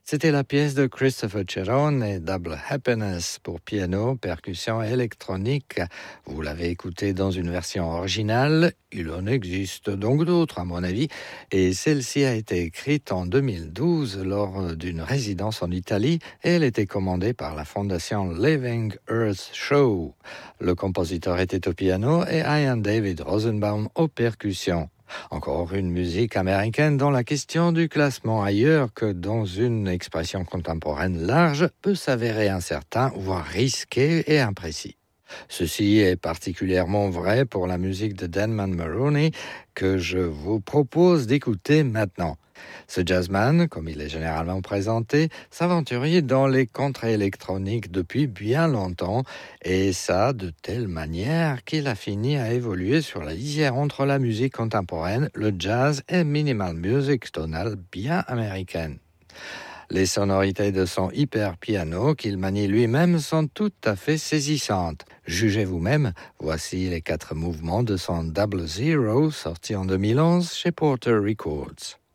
C'était la pièce de Christopher Cherone et Double Happiness pour piano, percussion et électronique. Vous l'avez écouté dans une version originale. Il en existe donc d'autres, à mon avis. Et celle-ci a été écrite en 2012 lors d'une résidence en Italie et elle était commandée par la fondation Living Earth Show. Le compositeur était au piano et Ian David Rosenbaum aux percussions. Encore une musique américaine dont la question du classement ailleurs que dans une expression contemporaine large peut s'avérer incertain, voire risqué et imprécis. Ceci est particulièrement vrai pour la musique de Denman Maroney que je vous propose d'écouter maintenant. Ce jazzman, comme il est généralement présenté, s'aventurait dans les contrées électroniques depuis bien longtemps, et ça de telle manière qu'il a fini à évoluer sur la lisière entre la musique contemporaine, le jazz et minimal music tonale bien américaine. Les sonorités de son hyper-piano qu'il manie lui-même sont tout à fait saisissantes. Jugez vous-même, voici les 4 mouvements de son Double Zero sorti en 2011 chez Porter Records.